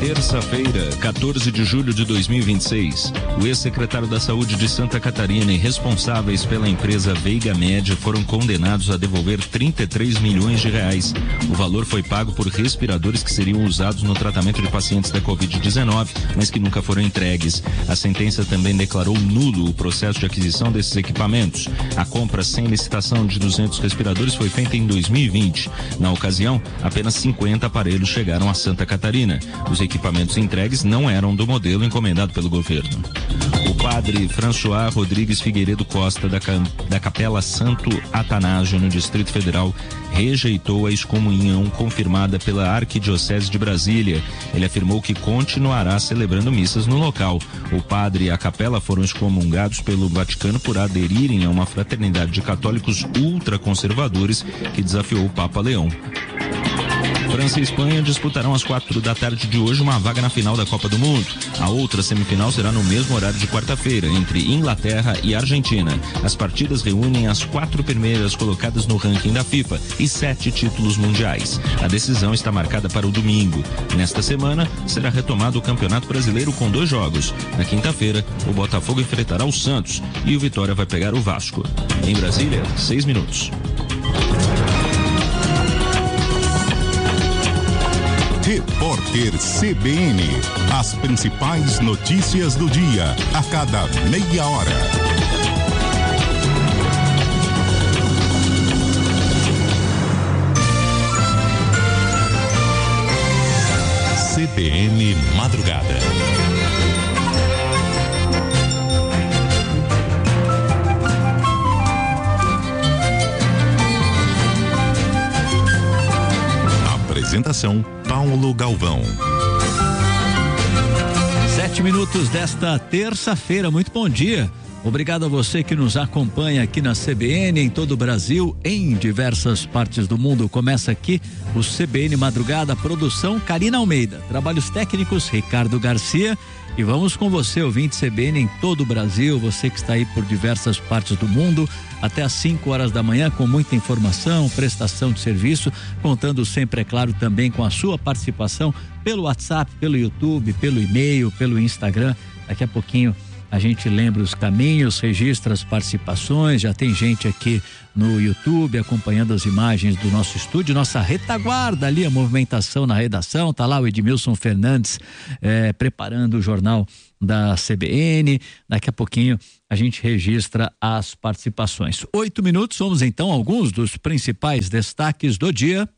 Terça-feira, 14 de julho de 2026. O ex-secretário da Saúde de Santa Catarina e responsáveis pela empresa Veiga Média foram condenados a devolver 33 milhões de reais. O valor foi pago por respiradores que seriam usados no tratamento de pacientes da Covid-19, mas que nunca foram entregues. A sentença também declarou nulo o processo de aquisição desses equipamentos. A compra sem licitação de 200 respiradores foi feita em 2020. Na ocasião, apenas 50 aparelhos chegaram a Santa Catarina. Os equipamentos entregues não eram do modelo encomendado pelo governo. O padre François Rodrigues Figueiredo Costa, da Capela Santo Atanásio, no Distrito Federal, rejeitou a excomunhão confirmada pela Arquidiocese de Brasília. Ele afirmou que continuará celebrando missas no local. O padre e a capela foram excomungados pelo Vaticano por aderirem a uma fraternidade de católicos ultraconservadores que desafiou o Papa Leão. França e Espanha disputarão às 4 da tarde de hoje uma vaga na final da Copa do Mundo. A outra semifinal será no mesmo horário de quarta-feira, entre Inglaterra e Argentina. As partidas reúnem as 4 primeiras colocadas no ranking da FIFA e 7 títulos mundiais. A decisão está marcada para o domingo. Nesta semana, será retomado o Campeonato Brasileiro com 2 jogos. Na quinta-feira, o Botafogo enfrentará o Santos e o Vitória vai pegar o Vasco. Em Brasília, 6 minutos. Repórter CBN. As principais notícias do dia, a cada meia hora. CBN Madrugada. Apresentação Paulo Galvão. 7 minutos desta terça-feira, muito bom dia. Obrigado a você que nos acompanha aqui na CBN, em todo o Brasil, em diversas partes do mundo. Começa aqui o CBN Madrugada, produção Karina Almeida, trabalhos técnicos Ricardo Garcia. E vamos com você, ouvinte CBN em todo o Brasil, você que está aí por diversas partes do mundo, até às 5 horas da manhã, com muita informação, prestação de serviço, contando sempre, é claro, também com a sua participação pelo WhatsApp, pelo YouTube, pelo e-mail, pelo Instagram. Daqui a pouquinho a gente lembra os caminhos, registra as participações, já tem gente aqui no YouTube acompanhando as imagens do nosso estúdio, nossa retaguarda ali, a movimentação na redação, tá lá o Edmilson Fernandes preparando o jornal da CBN. Daqui a pouquinho a gente registra as participações. 8 minutos, vamos então a alguns dos principais destaques do dia.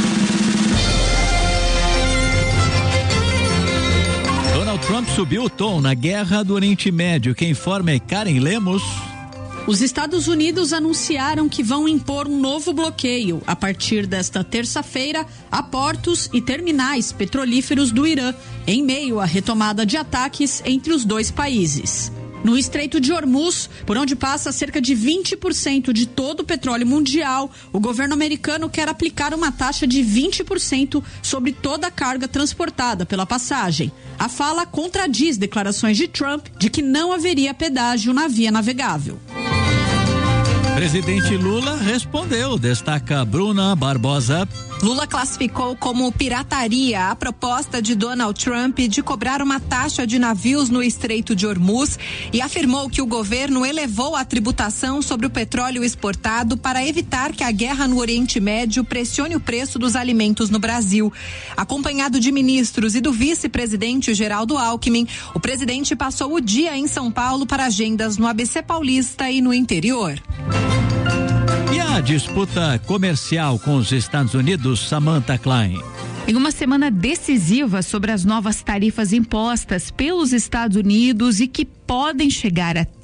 Donald Trump subiu o tom na guerra do Oriente Médio. Quem informa é Karen Lemos. Os Estados Unidos anunciaram que vão impor um novo bloqueio a partir desta terça-feira a portos e terminais petrolíferos do Irã, em meio à retomada de ataques entre os dois países. No Estreito de Hormuz, por onde passa cerca de 20% de todo o petróleo mundial, o governo americano quer aplicar uma taxa de 20% sobre toda a carga transportada pela passagem. A fala contradiz declarações de Trump de que não haveria pedágio na via navegável. Presidente Lula respondeu, destaca Bruna Barbosa. Lula classificou como pirataria a proposta de Donald Trump de cobrar uma taxa de navios no Estreito de Hormuz e afirmou que o governo elevou a tributação sobre o petróleo exportado para evitar que a guerra no Oriente Médio pressione o preço dos alimentos no Brasil. Acompanhado de ministros e do vice-presidente Geraldo Alckmin, o presidente passou o dia em São Paulo para agendas no ABC Paulista e no interior. E a disputa comercial com os Estados Unidos, Samantha Klein? Em uma semana decisiva sobre as novas tarifas impostas pelos Estados Unidos e que podem chegar a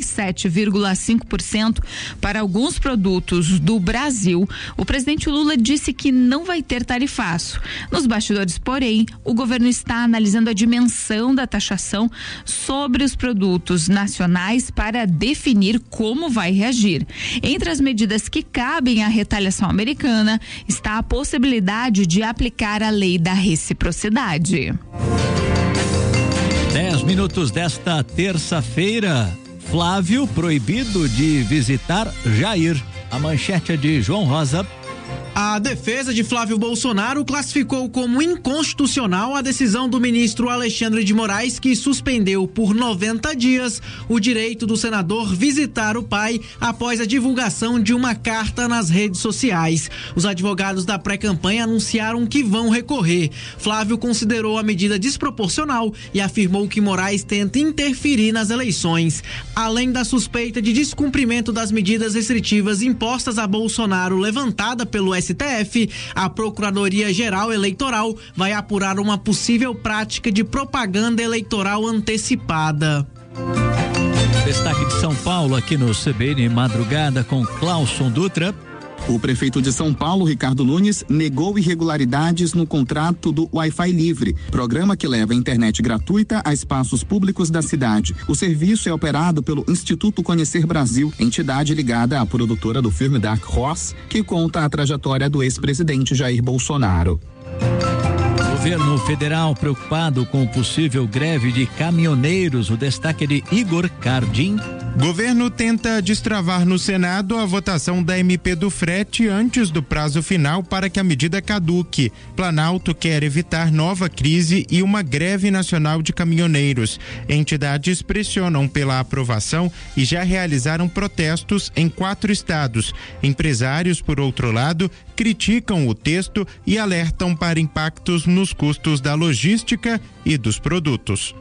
37,5% para alguns produtos do Brasil, o presidente Lula disse que não vai ter tarifaço. Nos bastidores, porém, o governo está analisando a dimensão da taxação sobre os produtos nacionais para definir como vai reagir. Entre as medidas que cabem à retaliação americana está a possibilidade de aplicar a lei da reciprocidade. 10 minutos desta terça-feira. Flávio proibido de visitar Jair. A manchete é de João Rosa. A defesa de Flávio Bolsonaro classificou como inconstitucional a decisão do ministro Alexandre de Moraes, que suspendeu por 90 dias o direito do senador visitar o pai após a divulgação de uma carta nas redes sociais. Os advogados da pré-campanha anunciaram que vão recorrer. Flávio considerou a medida desproporcional e afirmou que Moraes tenta interferir nas eleições. Além da suspeita de descumprimento das medidas restritivas impostas a Bolsonaro levantada pelo STF, a Procuradoria-Geral Eleitoral vai apurar uma possível prática de propaganda eleitoral antecipada. Destaque de São Paulo aqui no CBN Madrugada com Clauson Dutra. O prefeito de São Paulo, Ricardo Nunes, negou irregularidades no contrato do Wi-Fi Livre, programa que leva a internet gratuita a espaços públicos da cidade. O serviço é operado pelo Instituto Conhecer Brasil, entidade ligada à produtora do filme Dark Horse, que conta a trajetória do ex-presidente Jair Bolsonaro. Governo federal preocupado com possível greve de caminhoneiros. O destaque é de Igor Cardim. Governo tenta destravar no Senado a votação da MP do frete antes do prazo final para que a medida caduque. Planalto quer evitar nova crise e uma greve nacional de caminhoneiros. Entidades pressionam pela aprovação e já realizaram protestos em 4 estados. Empresários, por outro lado, criticam o texto e alertam para impactos nos custos da logística e dos produtos.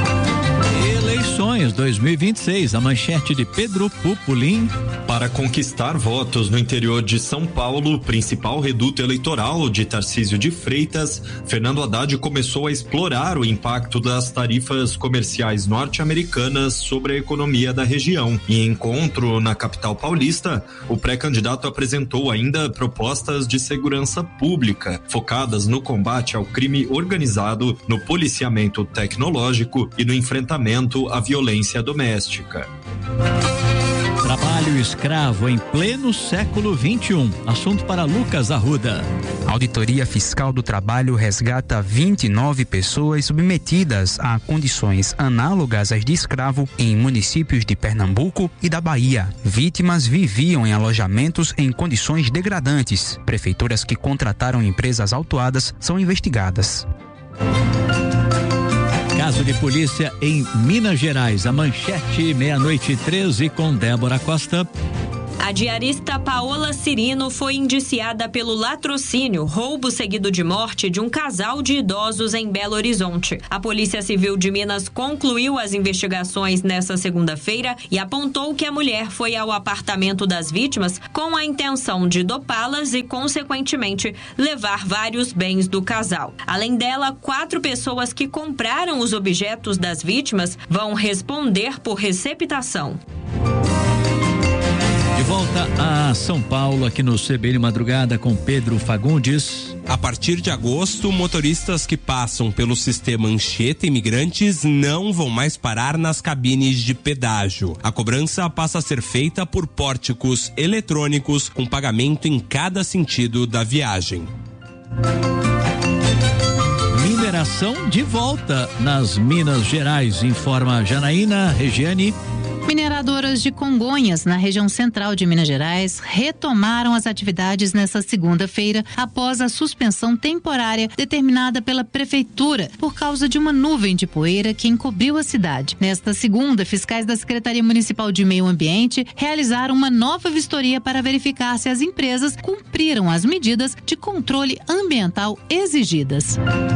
Eleições 2026, a manchete de Pedro Pupolin. Para conquistar votos no interior de São Paulo, principal reduto eleitoral de Tarcísio de Freitas, Fernando Haddad começou a explorar o impacto das tarifas comerciais norte-americanas sobre a economia da região. Em encontro na capital paulista, o pré-candidato apresentou ainda propostas de segurança pública, focadas no combate ao crime organizado, no policiamento tecnológico e no enfrentamento à violência doméstica. Trabalho escravo em pleno século XXI. Assunto para Lucas Arruda. A Auditoria Fiscal do Trabalho resgata 29 pessoas submetidas a condições análogas às de escravo em municípios de Pernambuco e da Bahia. Vítimas viviam em alojamentos em condições degradantes. Prefeituras que contrataram empresas autuadas são investigadas. Caso de polícia em Minas Gerais. A manchete 00:13 com Débora Costa. A diarista Paola Cirino foi indiciada pelo latrocínio, roubo seguido de morte de um casal de idosos em Belo Horizonte. A Polícia Civil de Minas concluiu as investigações nesta segunda-feira e apontou que a mulher foi ao apartamento das vítimas com a intenção de dopá-las e, consequentemente, levar vários bens do casal. Além dela, 4 pessoas que compraram os objetos das vítimas vão responder por receptação. De volta a São Paulo, aqui no CBN Madrugada com Pedro Fagundes. A partir de agosto, motoristas que passam pelo sistema Anchieta Imigrantes não vão mais parar nas cabines de pedágio. A cobrança passa a ser feita por pórticos eletrônicos com pagamento em cada sentido da viagem. Mineração de volta nas Minas Gerais, informa Janaína Regiane. Mineradoras de Congonhas, na região central de Minas Gerais, retomaram as atividades nesta segunda-feira após a suspensão temporária determinada pela prefeitura por causa de uma nuvem de poeira que encobriu a cidade. Nesta segunda, fiscais da Secretaria Municipal de Meio Ambiente realizaram uma nova vistoria para verificar se as empresas cumpriram as medidas de controle ambiental exigidas.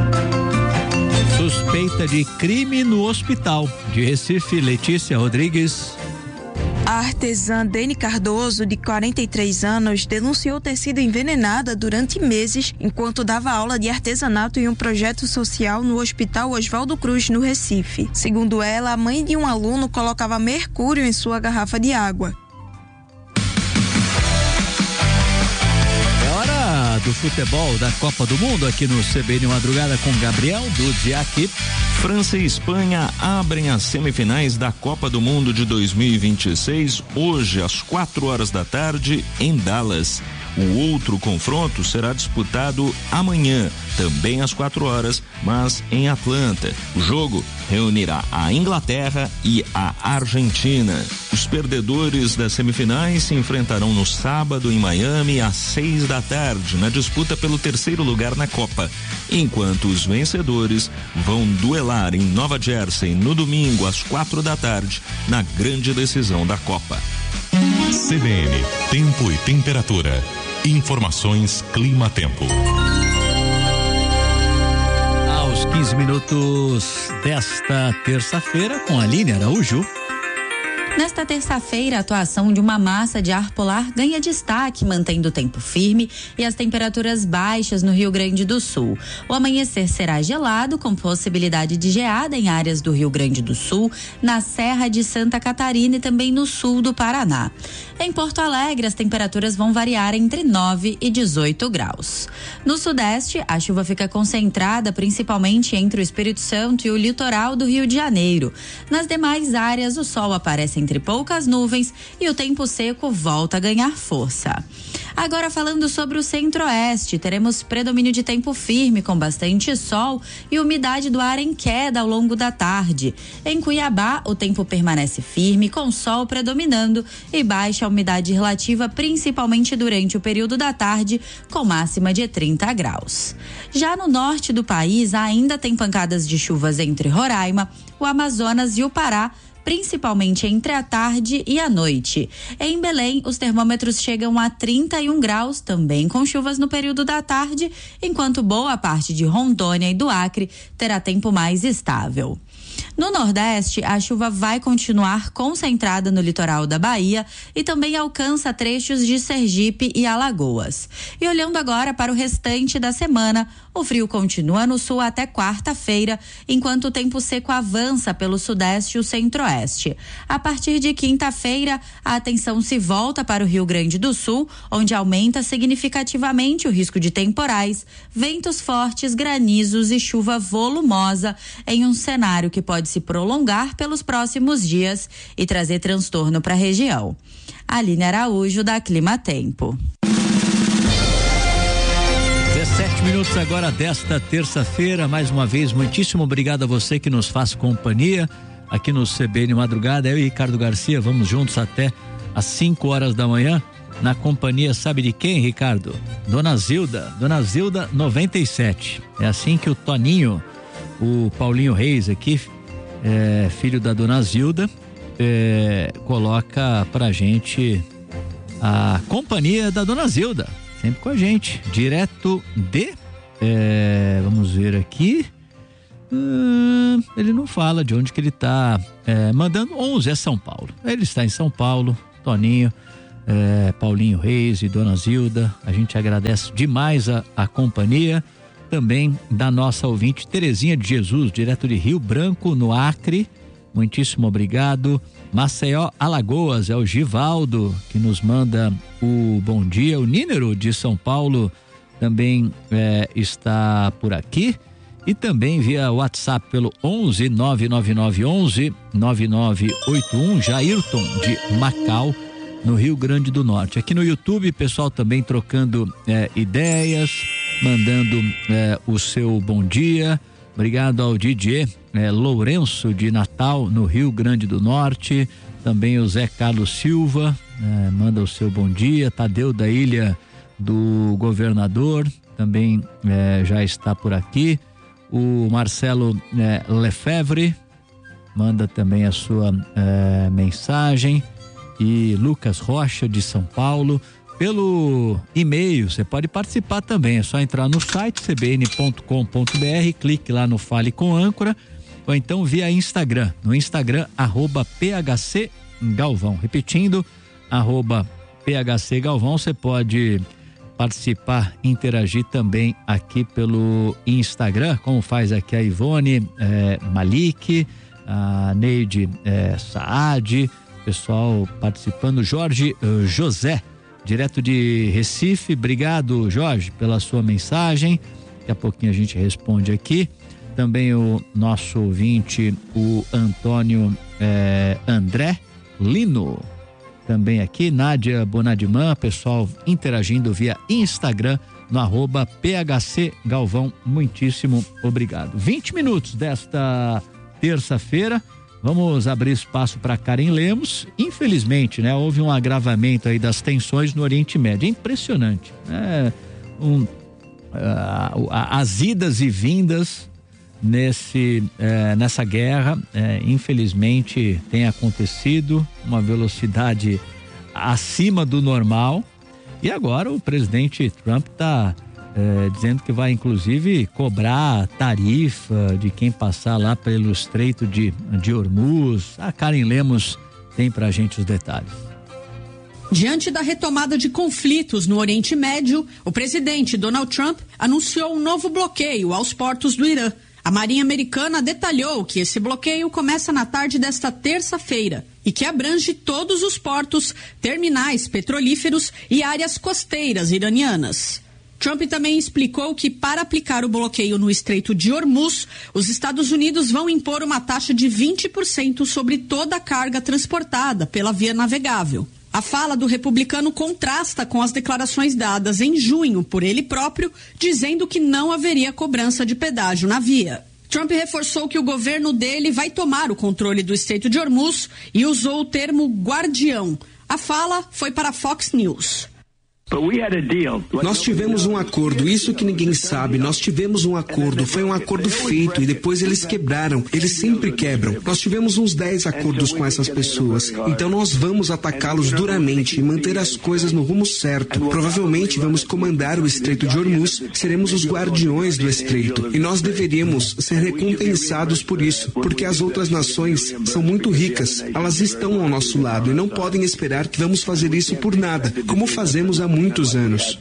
Suspeita de crime no hospital de Recife, Letícia Rodrigues. A artesã Dene Cardoso, de 43 anos, denunciou ter sido envenenada durante meses enquanto dava aula de artesanato em um projeto social no Hospital Oswaldo Cruz, no Recife. Segundo ela, a mãe de um aluno colocava mercúrio em sua garrafa de água. Do futebol da Copa do Mundo aqui no CBN Madrugada com Gabriel Dudziak. França e Espanha abrem as semifinais da Copa do Mundo de 2026 hoje às 4 horas da tarde em Dallas. O outro confronto será disputado amanhã, também às 4 horas, mas em Atlanta. O jogo reunirá a Inglaterra e a Argentina. Os perdedores das semifinais se enfrentarão no sábado em Miami às 6 da tarde, na disputa pelo terceiro lugar na Copa, enquanto os vencedores vão duelar em Nova Jersey no domingo às 4 da tarde, na grande decisão da Copa. CBN, tempo e temperatura. Informações Clima-Tempo. Aos 15 minutos desta terça-feira, com a Aline Araújo. Nesta terça-feira, a atuação de uma massa de ar polar ganha destaque, mantendo o tempo firme e as temperaturas baixas no Rio Grande do Sul. O amanhecer será gelado, com possibilidade de geada em áreas do Rio Grande do Sul, na Serra de Santa Catarina e também no sul do Paraná. Em Porto Alegre, as temperaturas vão variar entre 9 e 18 graus. No sudeste, a chuva fica concentrada principalmente entre o Espírito Santo e o litoral do Rio de Janeiro. Nas demais áreas, o sol aparece entre poucas nuvens e o tempo seco volta a ganhar força. Agora, falando sobre o centro-oeste, teremos predomínio de tempo firme com bastante sol e umidade do ar em queda ao longo da tarde. Em Cuiabá, o tempo permanece firme com sol predominando e baixa umidade relativa, principalmente durante o período da tarde, com máxima de 30 graus. Já no norte do país, ainda tem pancadas de chuvas entre Roraima, o Amazonas e o Pará, principalmente entre a tarde e a noite. Em Belém, os termômetros chegam a 31 graus, também com chuvas no período da tarde, enquanto boa parte de Rondônia e do Acre terá tempo mais estável. No Nordeste, a chuva vai continuar concentrada no litoral da Bahia e também alcança trechos de Sergipe e Alagoas. E olhando agora para o restante da semana, o frio continua no sul até quarta-feira, enquanto o tempo seco avança pelo sudeste e o centro-oeste. A partir de quinta-feira, a atenção se volta para o Rio Grande do Sul, onde aumenta significativamente o risco de temporais, ventos fortes, granizos e chuva volumosa, em um cenário que pode se prolongar pelos próximos dias e trazer transtorno para a região. Aline Araújo, da Clima Tempo. 17 minutos agora desta terça-feira. Mais uma vez, muitíssimo obrigado a você que nos faz companhia aqui no CBN Madrugada. Eu e Ricardo Garcia vamos juntos até às 5 horas da manhã, na companhia, sabe de quem, Ricardo? Dona Zilda 97. É assim que o Toninho, o Paulinho Reis aqui, filho da Dona Zilda, coloca pra gente a companhia da Dona Zilda, sempre com a gente, direto de, vamos ver aqui, ele não fala de onde que ele tá, mandando 11, é São Paulo. Ele está em São Paulo, Toninho, Paulinho Reis e Dona Zilda, a gente agradece demais a companhia. Também da nossa ouvinte Terezinha de Jesus, direto de Rio Branco, no Acre. Muitíssimo obrigado. Maceió, Alagoas, é o Givaldo que nos manda o bom dia. O Nínero de São Paulo também está por aqui. E também via WhatsApp pelo 11 999 11 9981, Jairton de Macau, no Rio Grande do Norte. Aqui no YouTube, pessoal também trocando ideias, mandando o seu bom dia. Obrigado ao Didier Lourenço de Natal, no Rio Grande do Norte. Também o Zé Carlos Silva manda o seu bom dia. Tadeu da Ilha do Governador também já está por aqui. O Marcelo Lefebvre manda também a sua mensagem. E Lucas Rocha de São Paulo. Pelo e-mail, você pode participar também, é só entrar no site cbn.com.br, clique lá no Fale com Âncora, ou então via Instagram, no Instagram, @PHCGalvão, repetindo, @PHCGalvão, você pode participar, interagir também aqui pelo Instagram, como faz aqui a Ivone Malik, a Neide Saad, pessoal participando, Jorge José, direto de Recife. Obrigado, Jorge, pela sua mensagem. Daqui a pouquinho a gente responde aqui. Também o nosso ouvinte, o Antônio André Lino, também aqui, Nádia Bonadiman, pessoal interagindo via Instagram no @PHC Galvão, muitíssimo obrigado. 20 minutos desta terça-feira, vamos abrir espaço para Karen Lemos. Infelizmente, né, houve um agravamento aí das tensões no Oriente Médio, é impressionante, né? As idas e vindas nessa guerra, infelizmente tem acontecido uma velocidade acima do normal, e agora o presidente Trump está dizendo que vai inclusive cobrar tarifa de quem passar lá pelo Estreito de Hormuz. A Karen Lemos tem pra gente os detalhes. Diante da retomada de conflitos no Oriente Médio, o presidente Donald Trump anunciou um novo bloqueio aos portos do Irã. A Marinha Americana detalhou que esse bloqueio começa na tarde desta terça-feira e que abrange todos os portos, terminais petrolíferos e áreas costeiras iranianas. Trump também explicou que, para aplicar o bloqueio no Estreito de Hormuz, os Estados Unidos vão impor uma taxa de 20% sobre toda a carga transportada pela via navegável. A fala do republicano contrasta com as declarações dadas em junho por ele próprio, dizendo que não haveria cobrança de pedágio na via. Trump reforçou que o governo dele vai tomar o controle do Estreito de Hormuz e usou o termo guardião. A fala foi para a Fox News. Nós tivemos um acordo, isso que ninguém sabe, nós tivemos um acordo, foi um acordo feito e depois eles quebraram, eles sempre quebram. Nós tivemos uns 10 acordos com essas pessoas, então nós vamos atacá-los duramente e manter as coisas no rumo certo. Provavelmente vamos comandar o Estreito de Hormuz, seremos os guardiões do Estreito e nós deveríamos ser recompensados por isso, porque as outras nações são muito ricas, elas estão ao nosso lado e não podem esperar que vamos fazer isso por nada, como fazemos há muitos anos.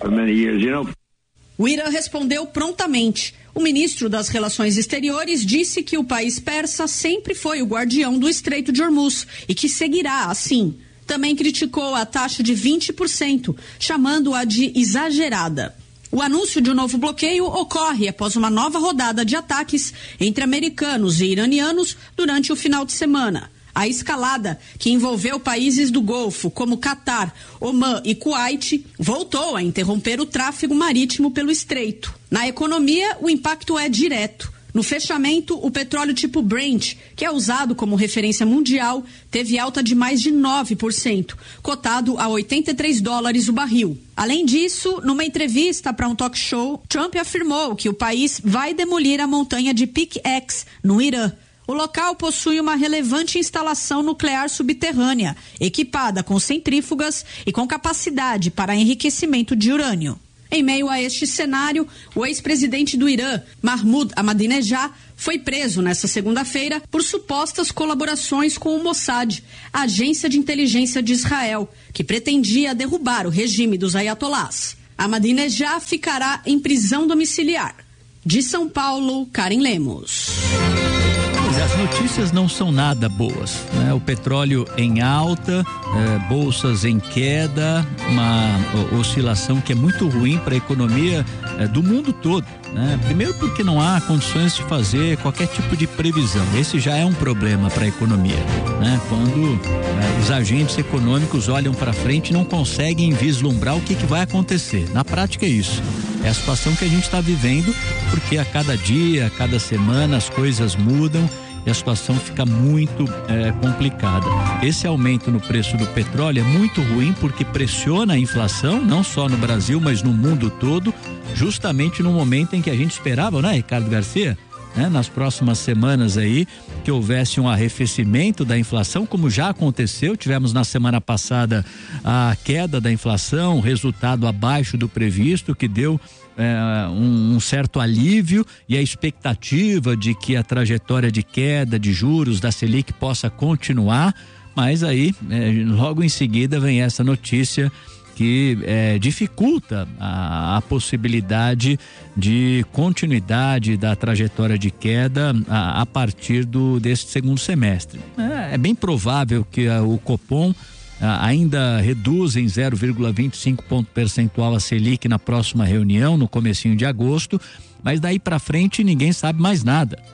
O Irã respondeu prontamente. O ministro das Relações Exteriores disse que o país persa sempre foi o guardião do Estreito de Hormuz e que seguirá assim. Também criticou a taxa de 20%, chamando-a de exagerada. O anúncio de um novo bloqueio ocorre após uma nova rodada de ataques entre americanos e iranianos durante o final de semana. A escalada, que envolveu países do Golfo, como Catar, Omã e Kuwait, voltou a interromper o tráfego marítimo pelo estreito. Na economia, o impacto é direto. No fechamento, o petróleo tipo Brent, que é usado como referência mundial, teve alta de mais de 9%, cotado a $83 o barril. Além disso, numa entrevista para um talk show, Trump afirmou que o país vai demolir a montanha de Pickex, no Irã. O local possui uma relevante instalação nuclear subterrânea, equipada com centrífugas e com capacidade para enriquecimento de urânio. Em meio a este cenário, o ex-presidente do Irã, Mahmoud Ahmadinejad, foi preso nesta segunda-feira por supostas colaborações com o Mossad, a agência de inteligência de Israel, que pretendia derrubar o regime dos ayatolás. Ahmadinejad ficará em prisão domiciliar. De São Paulo, Karen Lemos. As notícias não são nada boas, né? O petróleo em alta, bolsas em queda, uma oscilação que é muito ruim para a economia do mundo todo, né? Primeiro porque não há condições de fazer qualquer tipo de previsão. Esse já é um problema para a economia, né? Quando os agentes econômicos olham para frente e não conseguem vislumbrar o que vai acontecer. Na prática é isso. É a situação que a gente está vivendo, porque a cada dia, a cada semana as coisas mudam e a situação fica muito complicada. Esse aumento no preço do petróleo é muito ruim porque pressiona a inflação, não só no Brasil, mas no mundo todo, justamente no momento em que a gente esperava, né, Ricardo Garcia? Nas próximas semanas aí, que houvesse um arrefecimento da inflação, como já aconteceu. Tivemos na semana passada a queda da inflação, resultado abaixo do previsto, que deu um certo alívio, e a expectativa de que a trajetória de queda de juros da Selic possa continuar, mas aí logo em seguida vem essa notícia que dificulta a possibilidade de continuidade da trajetória de queda a partir desse segundo semestre. É bem provável que o Copom ainda reduz em 0,25 ponto percentual a Selic na próxima reunião, no comecinho de agosto, mas daí para frente ninguém sabe mais nada.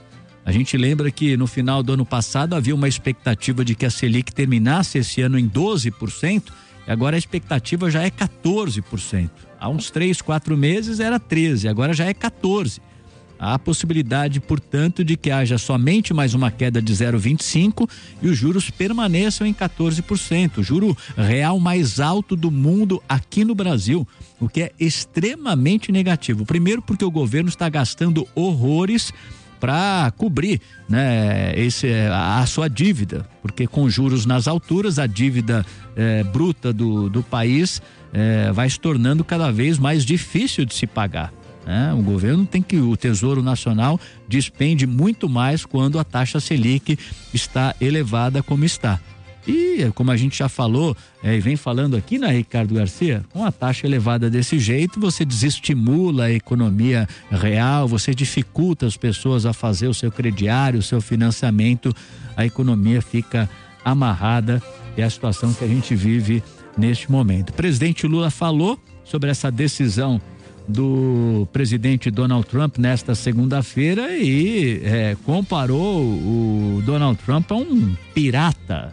A gente lembra que no final do ano passado havia uma expectativa de que a Selic terminasse esse ano em 12%, e agora a expectativa já é 14%. Há uns 3-4 meses era 13%, agora já é 14%. Há a possibilidade, portanto, de que haja somente mais uma queda de 0,25% e os juros permaneçam em 14%. O juro real mais alto do mundo aqui no Brasil, o que é extremamente negativo. Primeiro, porque o governo está gastando horrores para cobrir, né, a sua dívida, porque com juros nas alturas, a dívida bruta do país vai se tornando cada vez mais difícil de se pagar. O governo o Tesouro Nacional despende muito mais quando a taxa Selic está elevada como está. E como a gente já falou e vem falando aqui, né, Ricardo Garcia, com a taxa elevada desse jeito, você desestimula a economia real, você dificulta as pessoas a fazer o seu crediário, o seu financiamento, a economia fica amarrada. É a situação que a gente vive neste momento. O presidente Lula falou sobre essa decisão do presidente Donald Trump nesta segunda-feira e comparou o Donald Trump a um pirata.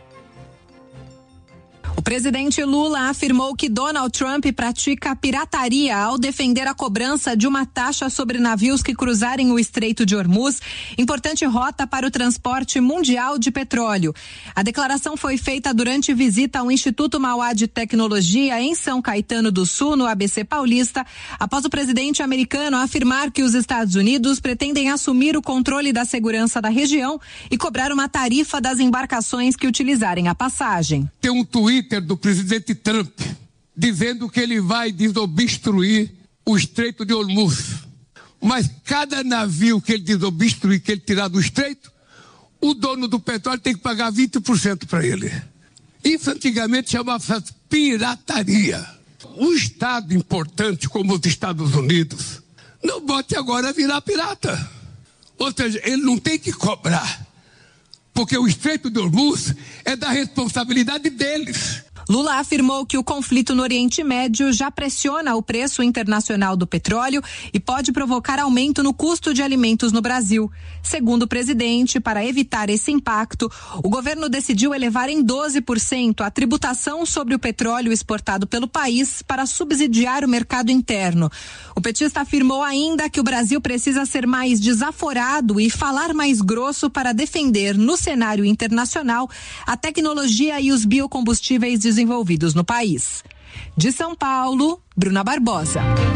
O presidente Lula afirmou que Donald Trump pratica pirataria ao defender a cobrança de uma taxa sobre navios que cruzarem o Estreito de Hormuz, importante rota para o transporte mundial de petróleo. A declaração foi feita durante visita ao Instituto Mauá de Tecnologia em São Caetano do Sul, no ABC Paulista, após o presidente americano afirmar que os Estados Unidos pretendem assumir o controle da segurança da região e cobrar uma tarifa das embarcações que utilizarem a passagem. Tem um Twitter do presidente Trump dizendo que ele vai desobstruir o Estreito de Hormuz. Mas cada navio que ele desobstruir, que ele tirar do estreito, o dono do petróleo tem que pagar 20% para ele. Isso antigamente chamava pirataria. Um Estado importante como os Estados Unidos não bote agora a virar pirata. Ou seja, ele não tem que cobrar, porque o Estreito de Hormuz é da responsabilidade deles. Lula afirmou que o conflito no Oriente Médio já pressiona o preço internacional do petróleo e pode provocar aumento no custo de alimentos no Brasil. Segundo o presidente, para evitar esse impacto, o governo decidiu elevar em 12% a tributação sobre o petróleo exportado pelo país para subsidiar o mercado interno. O petista afirmou ainda que o Brasil precisa ser mais desaforado e falar mais grosso para defender, no cenário internacional, a tecnologia e os biocombustíveis desenvolvidos no país. De São Paulo, Bruna Barbosa.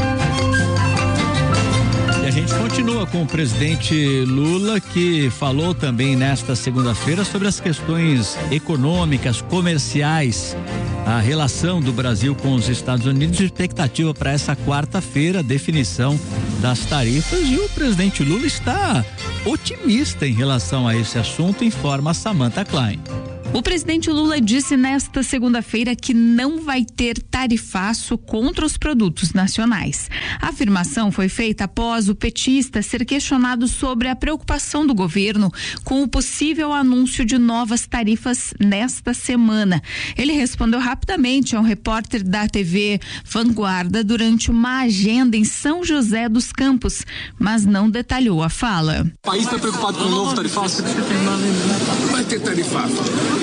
E a gente continua com o presidente Lula, que falou também nesta segunda-feira sobre as questões econômicas, comerciais, a relação do Brasil com os Estados Unidos, expectativa para essa quarta-feira, definição das tarifas, e o presidente Lula está otimista em relação a esse assunto, informa a Samantha Klein. O presidente Lula disse nesta segunda-feira que não vai ter tarifaço contra os produtos nacionais. A afirmação foi feita após o petista ser questionado sobre a preocupação do governo com o possível anúncio de novas tarifas nesta semana. Ele respondeu rapidamente a um repórter da TV Vanguarda durante uma agenda em São José dos Campos, mas não detalhou a fala. O país está preocupado com o novo tarifaço? Vai ter tarifaço.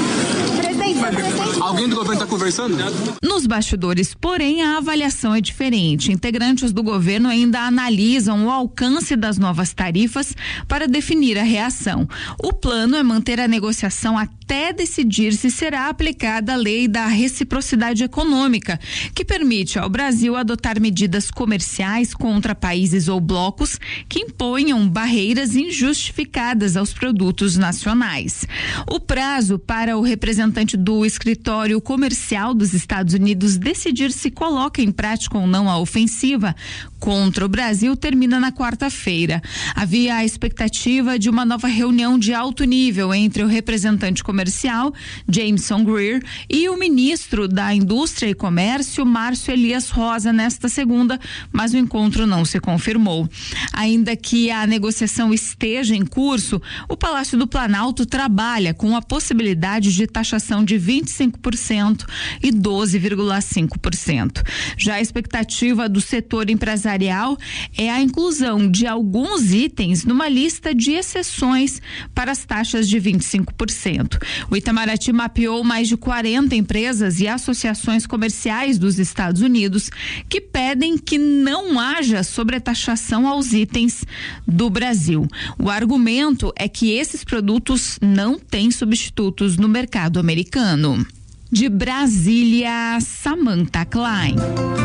Alguém do governo está conversando? Nos bastidores, porém, a avaliação é diferente. Integrantes do governo ainda analisam o alcance das novas tarifas para definir a reação. O plano é manter a negociação até decidir se será aplicada a lei da reciprocidade econômica, que permite ao Brasil adotar medidas comerciais contra países ou blocos que imponham barreiras injustificadas aos produtos nacionais. O prazo para o representante do escritório comercial dos Estados Unidos decidir se coloca em prática ou não a ofensiva contra o Brasil termina na quarta-feira. Havia a expectativa de uma nova reunião de alto nível entre o representante comercial, Jameson Greer, e o ministro da Indústria e Comércio, Márcio Elias Rosa, nesta segunda, mas o encontro não se confirmou. Ainda que a negociação esteja em curso, o Palácio do Planalto trabalha com a possibilidade de taxação de 25% e 12,5%. Já a expectativa do setor empresarial empresarial é a inclusão de alguns itens numa lista de exceções para as taxas de 25%. O Itamaraty mapeou mais de 40 empresas e associações comerciais dos Estados Unidos que pedem que não haja sobretaxação aos itens do Brasil. O argumento é que esses produtos não têm substitutos no mercado americano. De Brasília, Samantha Klein.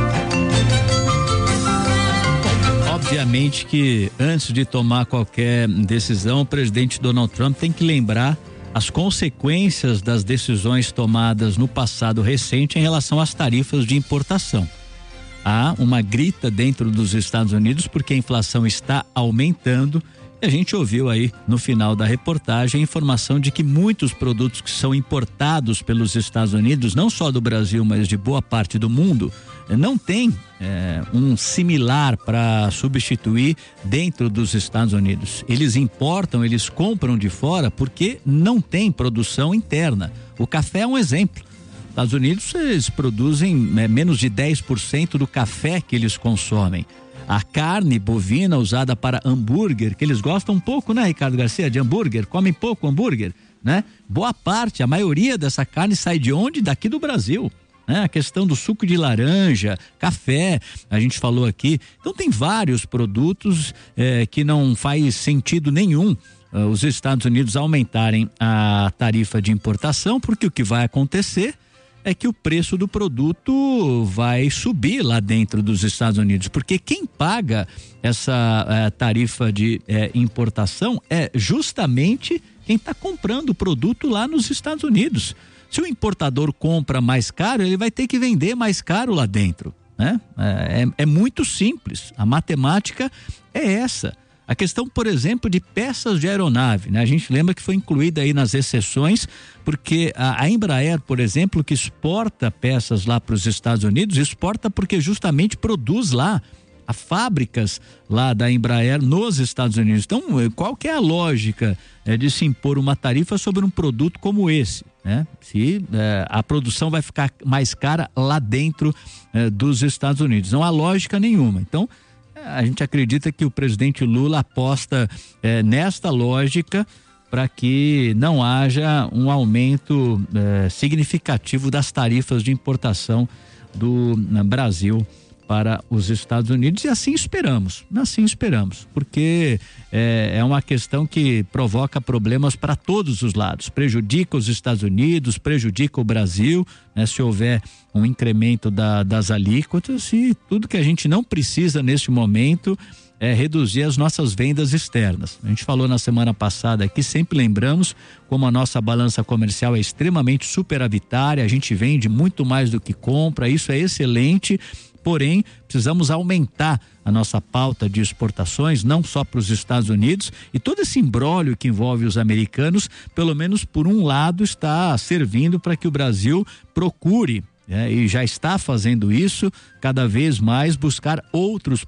Obviamente que antes de tomar qualquer decisão, o presidente Donald Trump tem que lembrar as consequências das decisões tomadas no passado recente em relação às tarifas de importação. Há uma grita dentro dos Estados Unidos porque a inflação está aumentando. E a gente ouviu aí no final da reportagem a informação de que muitos produtos que são importados pelos Estados Unidos, não só do Brasil, mas de boa parte do mundo, não tem um similar para substituir dentro dos Estados Unidos. Eles importam, eles compram de fora porque não tem produção interna. O café é um exemplo. Nos Estados Unidos eles produzem menos de 10% do café que eles consomem. A carne bovina usada para hambúrguer, que eles gostam um pouco, né, Ricardo Garcia, de hambúrguer, comem pouco hambúrguer, né? Boa parte, a maioria dessa carne sai de onde? Daqui do Brasil, né? A questão do suco de laranja, café, a gente falou aqui. Então tem vários produtos que não faz sentido nenhum os Estados Unidos aumentarem a tarifa de importação, porque o que vai acontecer é que o preço do produto vai subir lá dentro dos Estados Unidos, porque quem paga essa tarifa de importação é justamente quem está comprando o produto lá nos Estados Unidos. Se o importador compra mais caro, ele vai ter que vender mais caro lá dentro, né? É muito simples, a matemática é essa. A questão, por exemplo, de peças de aeronave, né? A gente lembra que foi incluída aí nas exceções, porque a Embraer, por exemplo, que exporta peças lá para os Estados Unidos, exporta porque justamente produz lá, há fábricas lá da Embraer nos Estados Unidos. Então, qual que é a lógica de se impor uma tarifa sobre um produto como esse, né? Se a produção vai ficar mais cara lá dentro dos Estados Unidos. Não há lógica nenhuma. Então, a gente acredita que o presidente Lula aposta nesta lógica para que não haja um aumento significativo das tarifas de importação do Brasil para os Estados Unidos, e assim esperamos, porque é uma questão que provoca problemas para todos os lados, prejudica os Estados Unidos, prejudica o Brasil, né, se houver um incremento das alíquotas, e tudo que a gente não precisa neste momento é reduzir as nossas vendas externas. A gente falou na semana passada aqui, sempre lembramos como a nossa balança comercial é extremamente superavitária, a gente vende muito mais do que compra, isso é excelente. Porém, precisamos aumentar a nossa pauta de exportações, não só para os Estados Unidos, e todo esse imbróglio que envolve os americanos, pelo menos por um lado, está servindo para que o Brasil procure, e já está fazendo isso, cada vez mais buscar outros